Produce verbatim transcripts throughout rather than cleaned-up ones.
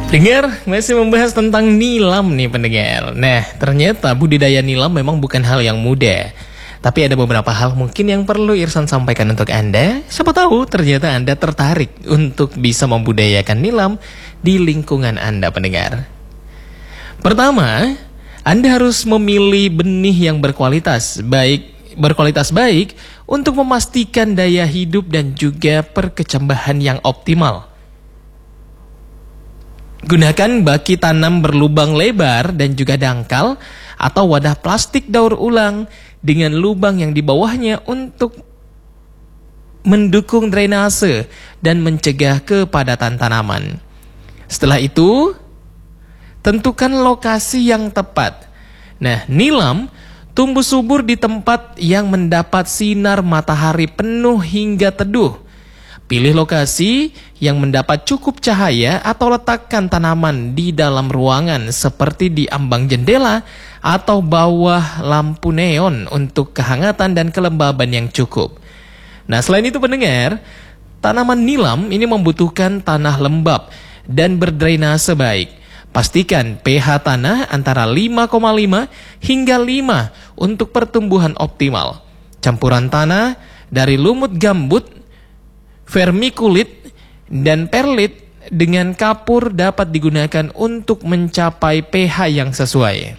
Pendengar, masih membahas tentang nilam nih pendengar. Nah, ternyata budidaya nilam memang bukan hal yang mudah. Tapi ada beberapa hal mungkin yang perlu Irsan sampaikan untuk Anda. Siapa tahu ternyata Anda tertarik untuk bisa membudayakan nilam di lingkungan Anda pendengar. Pertama, Anda harus memilih benih yang berkualitas baik, berkualitas baik untuk memastikan daya hidup dan juga perkecambahan yang optimal. Gunakan baki tanam berlubang lebar dan juga dangkal atau wadah plastik daur ulang dengan lubang yang di bawahnya untuk mendukung drainase dan mencegah kepadatan tanaman. Setelah itu, tentukan lokasi yang tepat. Nah, nilam tumbuh subur di tempat yang mendapat sinar matahari penuh hingga teduh. Pilih lokasi yang mendapat cukup cahaya atau letakkan tanaman di dalam ruangan seperti di ambang jendela atau bawah lampu neon untuk kehangatan dan kelembaban yang cukup. Nah, selain itu pendengar, tanaman nilam ini membutuhkan tanah lembab dan berdrainase baik. Pastikan pH tanah antara lima koma lima hingga lima untuk pertumbuhan optimal. Campuran tanah dari lumut gambut, vermikulit, dan perlit dengan kapur dapat digunakan untuk mencapai pH yang sesuai.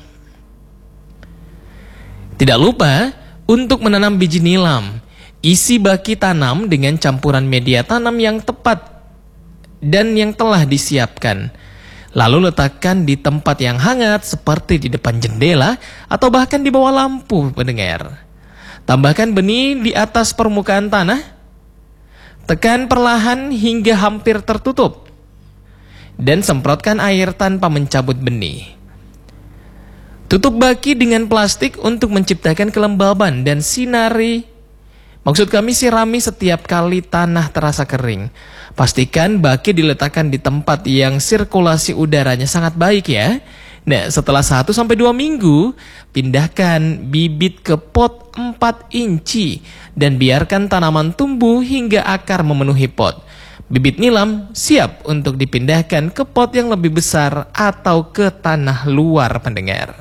Tidak lupa untuk menanam biji nilam. Isi baki tanam dengan campuran media tanam yang tepat dan yang telah disiapkan. Lalu letakkan di tempat yang hangat seperti di depan jendela atau bahkan di bawah lampu pendengar. Tambahkan benih di atas permukaan tanah. Tekan perlahan hingga hampir tertutup dan semprotkan air tanpa mencabut benih. Tutup baki dengan plastik untuk menciptakan kelembaban dan sinari. Maksud kami sirami setiap kali tanah terasa kering. Pastikan baki diletakkan di tempat yang sirkulasi udaranya sangat baik ya. Nah, setelah satu sampai dua minggu, pindahkan bibit ke pot empat inci dan biarkan tanaman tumbuh hingga akar memenuhi pot. Bibit nilam siap untuk dipindahkan ke pot yang lebih besar atau ke tanah luar pendengar.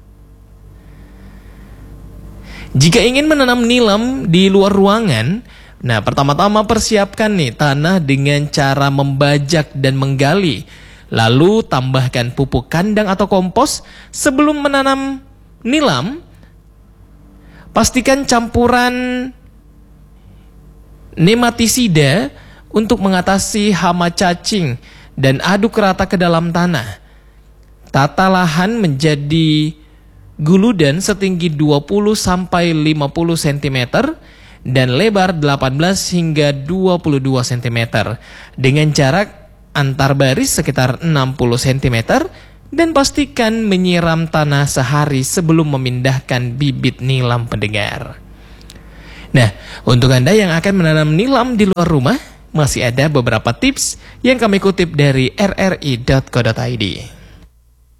Jika ingin menanam nilam di luar ruangan, nah pertama-tama persiapkan nih tanah dengan cara membajak dan menggali. Lalu tambahkan pupuk kandang atau kompos sebelum menanam nilam. Pastikan campuran nematisida untuk mengatasi hama cacing dan aduk rata ke dalam tanah. Tata lahan menjadi guludan setinggi dua puluh sampai lima puluh sentimeter dan lebar delapan belas hingga dua puluh dua sentimeter dengan jarak antar baris sekitar enam puluh sentimeter dan pastikan menyiram tanah sehari sebelum memindahkan bibit nilam pendengar. Nah, untuk Anda yang akan menanam nilam di luar rumah, masih ada beberapa tips yang kami kutip dari r r i dot co dot i d.